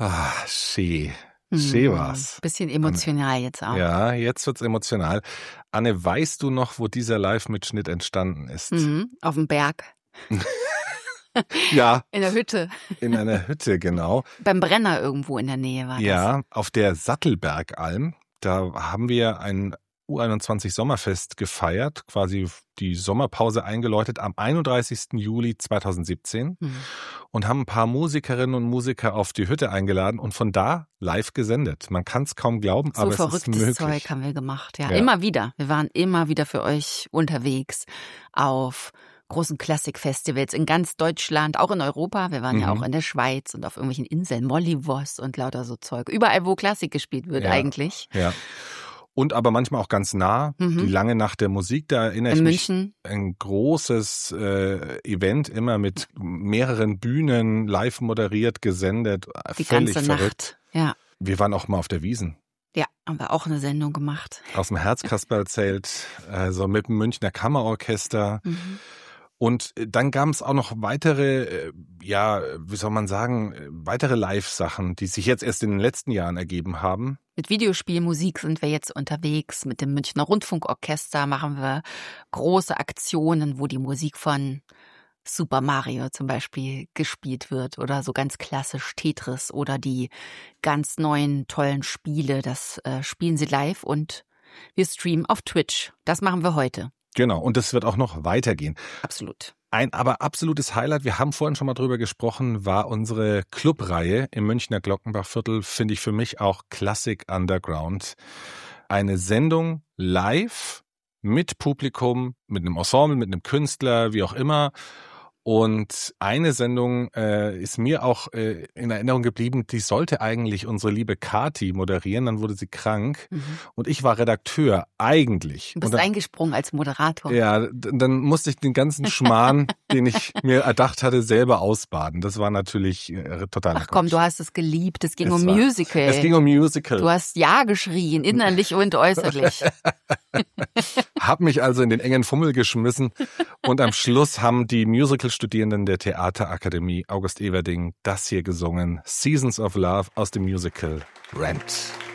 Schön war's. Bisschen emotional jetzt auch. Ja, jetzt wird's emotional. Anne, weißt du noch, wo dieser Live-Mitschnitt entstanden ist? Auf dem Berg. Ja. In der Hütte. In einer Hütte, genau. Beim Brenner irgendwo in der Nähe war das. Ja, auf der Sattelbergalm. Da haben wir ein U21 Sommerfest gefeiert, quasi die Sommerpause eingeläutet am 31. Juli 2017 und haben ein paar Musikerinnen und Musiker auf die Hütte eingeladen und von da live gesendet. Man kann es kaum glauben, aber es ist möglich. So verrücktes Zeug haben wir gemacht, ja. Immer wieder. Wir waren immer wieder für euch unterwegs auf großen Klassikfestivals in ganz Deutschland, auch in Europa. Wir waren ja auch in der Schweiz und auf irgendwelchen Inseln, Molliwos und lauter so Zeug. Überall, wo Klassik gespielt wird eigentlich. Ja. Und aber manchmal auch ganz nah, die lange Nacht der Musik, da erinnere ich mich. In München. Ein großes Event, immer mit mehreren Bühnen, live moderiert, gesendet, die völlig ganze verrückt. Nacht, ja. Wir waren auch mal auf der Wiesn. Ja, haben wir auch eine Sendung gemacht. Aus dem Herzkasperlzelt, also mit dem Münchner Kammerorchester. Und dann gab es auch noch weitere, weitere Live-Sachen, die sich jetzt erst in den letzten Jahren ergeben haben. Mit Videospielmusik sind wir jetzt unterwegs. Mit dem Münchner Rundfunkorchester machen wir große Aktionen, wo die Musik von Super Mario zum Beispiel gespielt wird oder so ganz klassisch Tetris oder die ganz neuen tollen Spiele. Das spielen sie live und wir streamen auf Twitch. Das machen wir heute. Genau, und das wird auch noch weitergehen. Absolut. Ein aber absolutes Highlight, wir haben vorhin schon mal drüber gesprochen, war unsere Clubreihe im Münchner Glockenbachviertel, finde ich für mich auch Classic Underground. Eine Sendung live mit Publikum, mit einem Ensemble, mit einem Künstler, wie auch immer. Und eine Sendung ist mir auch in Erinnerung geblieben, die sollte eigentlich unsere liebe Kati moderieren, dann wurde sie krank und ich war Redakteur eigentlich. Du bist eingesprungen als Moderator. Ja, dann musste ich den ganzen Schmarrn, den ich mir erdacht hatte, selber ausbaden. Das war natürlich total. Ach komm, du hast es geliebt, es ging um Musical. Es ging um Musical. Du hast Ja geschrien, innerlich und äußerlich. Hab mich also in den engen Fummel geschmissen und am Schluss haben die Musical-Studierenden der Theaterakademie August Everding das hier gesungen, Seasons of Love aus dem Musical Rent.